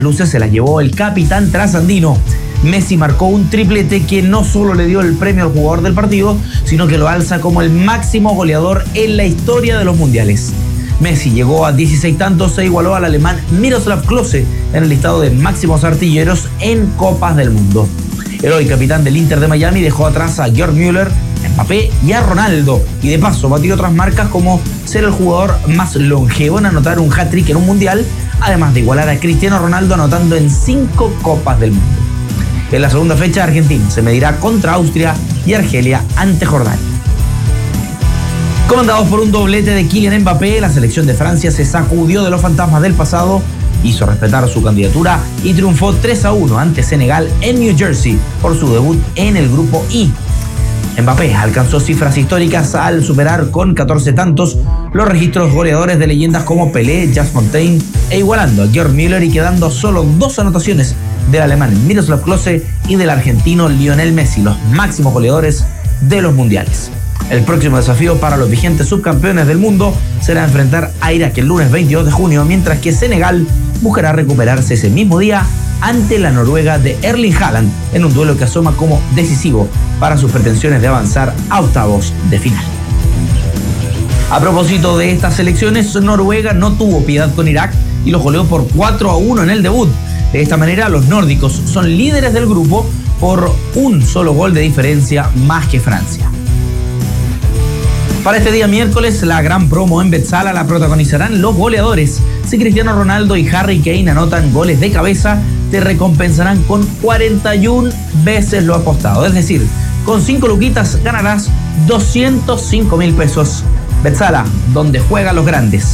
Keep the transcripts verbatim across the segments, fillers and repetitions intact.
luces se las llevó el capitán trasandino. Messi marcó un triplete que no solo le dio el premio al jugador del partido, sino que lo alza como el máximo goleador en la historia de los mundiales. Messi llegó a dieciséis tantos e igualó al alemán Miroslav Klose en el listado de máximos artilleros en Copas del Mundo. El hoy capitán del Inter de Miami dejó atrás a Gerd Müller, a Mbappé y a Ronaldo, y de paso batió otras marcas como ser el jugador más longevo en anotar un hat-trick en un mundial, además de igualar a Cristiano Ronaldo anotando en cinco Copas del Mundo. En la segunda fecha, Argentina se medirá contra Austria y Argelia ante Jordania. Comandados por un doblete de Kylian Mbappé, la selección de Francia se sacudió de los fantasmas del pasado, hizo respetar su candidatura y triunfó tres a uno ante Senegal en New Jersey por su debut en el grupo I. Mbappé alcanzó cifras históricas al superar con catorce tantos los registros goleadores de leyendas como Pelé, Jacques Montaigne e igualando a Gerd Müller y quedando solo dos anotaciones del alemán Miroslav Klose y del argentino Lionel Messi, los máximos goleadores de los mundiales. El próximo desafío para los vigentes subcampeones del mundo será enfrentar a Irak el lunes veintidós de junio, mientras que Senegal buscará recuperarse ese mismo día ante la Noruega de Erling Haaland en un duelo que asoma como decisivo para sus pretensiones de avanzar a octavos de final. A propósito de estas selecciones, Noruega no tuvo piedad con Irak y los goleó por cuatro a uno en el debut. De esta manera, los nórdicos son líderes del grupo por un solo gol de diferencia más que Francia. Para este día miércoles, la gran promo en Betzala la protagonizarán los goleadores. Si Cristiano Ronaldo y Harry Kane anotan goles de cabeza, te recompensarán con cuarenta y una veces lo apostado. Es decir, con cinco luquitas ganarás doscientos cinco mil pesos. Betzala, donde juegan los grandes.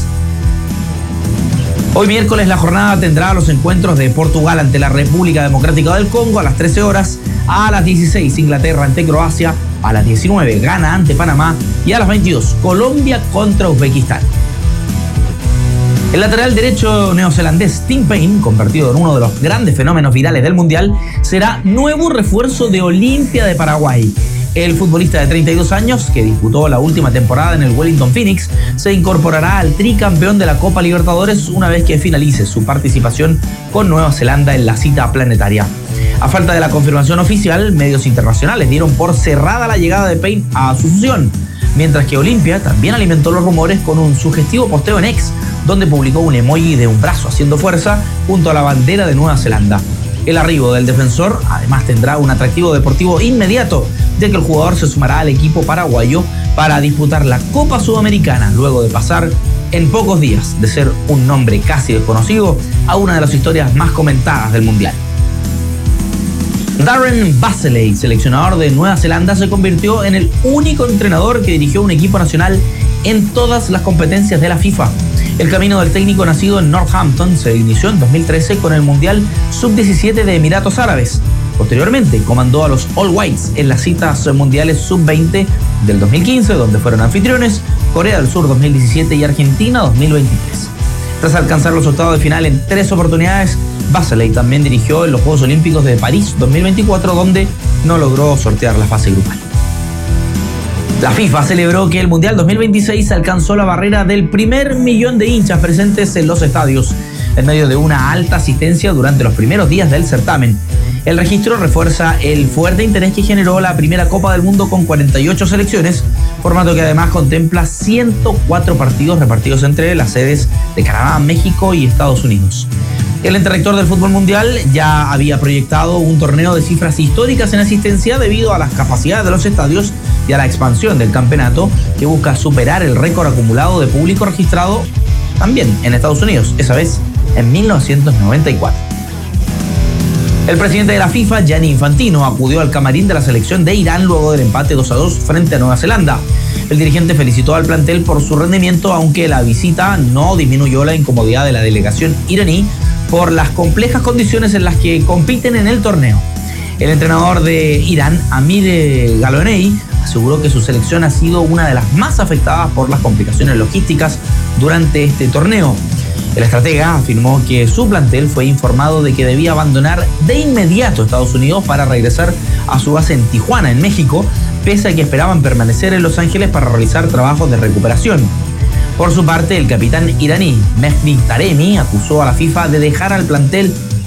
Hoy miércoles la jornada tendrá los encuentros de Portugal ante la República Democrática del Congo a las trece horas, a las dieciséis Inglaterra ante Croacia, a las diecinueve Ghana ante Panamá y a las veintidós Colombia contra Uzbekistán. El lateral derecho neozelandés Tim Payne, convertido en uno de los grandes fenómenos virales del Mundial, será nuevo refuerzo de Olimpia de Paraguay. El futbolista de treinta y dos años, que disputó la última temporada en el Wellington Phoenix, se incorporará al tricampeón de la Copa Libertadores una vez que finalice su participación con Nueva Zelanda en la cita planetaria. A falta de la confirmación oficial, medios internacionales dieron por cerrada la llegada de Payne a Asunción, mientras que Olimpia también alimentó los rumores con un sugestivo posteo en X, donde publicó un emoji de un brazo haciendo fuerza junto a la bandera de Nueva Zelanda. El arribo del defensor además tendrá un atractivo deportivo inmediato, ya que el jugador se sumará al equipo paraguayo para disputar la Copa Sudamericana, luego de pasar en pocos días de ser un nombre casi desconocido a una de las historias más comentadas del Mundial. Darren Baseley, seleccionador de Nueva Zelanda, se convirtió en el único entrenador que dirigió un equipo nacional en todas las competencias de la FIFA. El camino del técnico nacido en Northampton se inició en dos mil trece con el Mundial sub diecisiete de Emiratos Árabes. Posteriormente comandó a los All Whites en las citas mundiales sub veinte del dos mil quince, donde fueron anfitriones, Corea del Sur dos mil diecisiete y Argentina dos mil veintitrés. Tras alcanzar los octavos de final en tres oportunidades, Baseley también dirigió en los Juegos Olímpicos de París dos mil veinticuatro, donde no logró sortear la fase grupal. La FIFA celebró que el Mundial dos mil veintiséis alcanzó la barrera del primer millón de hinchas presentes en los estadios, en medio de una alta asistencia durante los primeros días del certamen. El registro refuerza el fuerte interés que generó la primera Copa del Mundo con cuarenta y ocho selecciones, formato que además contempla ciento cuatro partidos repartidos entre las sedes de Canadá, México y Estados Unidos. El ente rector del fútbol mundial ya había proyectado un torneo de cifras históricas en asistencia debido a las capacidades de los estadios y a la expansión del campeonato, que busca superar el récord acumulado de público registrado también en Estados Unidos, esa vez en mil novecientos noventa y cuatro. El presidente de la FIFA, Gianni Infantino, acudió al camarín de la selección de Irán luego del empate dos a dos frente a Nueva Zelanda. El dirigente felicitó al plantel por su rendimiento, aunque la visita no disminuyó la incomodidad de la delegación iraní por las complejas condiciones en las que compiten en el torneo. El entrenador de Irán, Amir Galonei, aseguró que su selección ha sido una de las más afectadas por las complicaciones logísticas durante este torneo. El estratega afirmó que su plantel fue informado de que debía abandonar de inmediato Estados Unidos para regresar a su base en Tijuana, en México, pese a que esperaban permanecer en Los Ángeles para realizar trabajos de recuperación. Por su parte, el capitán iraní Mehdi Taremi acusó a la FIFA de dejar al plantel